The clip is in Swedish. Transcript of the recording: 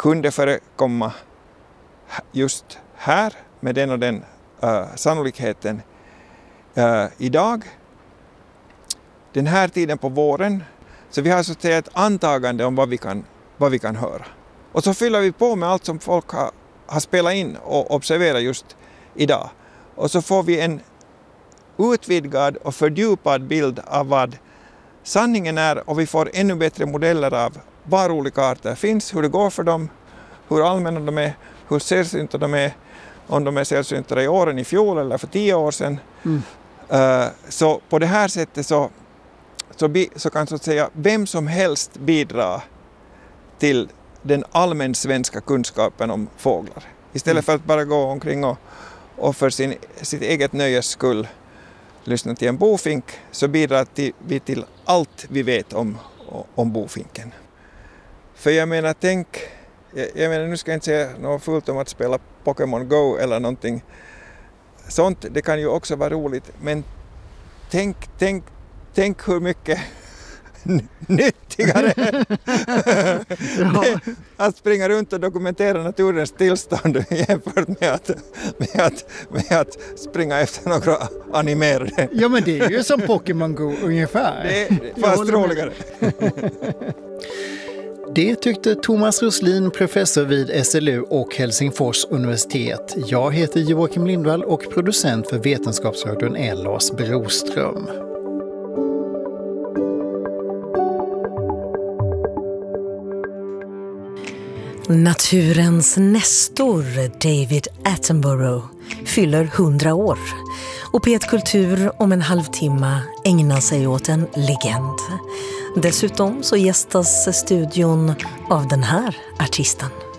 kunde förekomma just här med den och den sannolikheten idag, den här tiden på våren. Så vi har så att säga ett antagande om vad vi kan höra. Och så fyller vi på med allt som folk har spelat in och observerat just idag. Och så får vi en utvidgad och fördjupad bild av vad sanningen är, och vi får ännu bättre modeller av var olika arter finns, hur det går för dem, hur allmänna de är, hur sällsynta de är, om de är sällsyntare i åren i fjol eller för 10 år sedan. Så på det här sättet så kan så att säga vem som helst bidra till den allmän svenska kunskapen om fåglar. Istället för att bara gå omkring och för sitt eget nöjes skull lyssna till en bofink, så bidrar vi till allt vi vet om bofinken. För jag menar, nu ska jag inte säga något fullt om att spela Pokémon Go eller någonting sånt. Det kan ju också vara roligt, men tänk hur mycket nyttigare att springa runt och dokumentera naturens tillstånd jämfört med att springa efter några animerade. Ja, men det är ju som Pokémon Go ungefär. Det är fast roligare. Det tyckte Thomas Roslin, professor vid SLU och Helsingfors universitet. Jag heter Joakim Lindvall och producent för Vetenskapsradion är Lars Broström. Naturens nestor David Attenborough fyller 100 år och P1 Kultur om en halvtimme ägnar sig åt en legend. Dessutom så gästas studion av den här artisten.